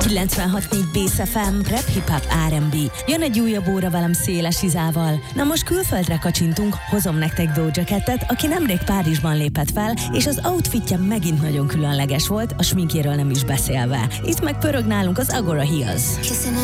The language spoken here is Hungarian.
96.4 Bass FM, rap, hip-hop, R&B. Jön egy újabb óra velem Széles Izával. Na most külföldre kacsintunk, hozom nektek Doja Catet, aki nemrég Párizsban lépett fel, és az outfitje megint nagyon különleges volt, a sminkjéről nem is beszélve. Itt meg pörög nálunk az Agora Hills.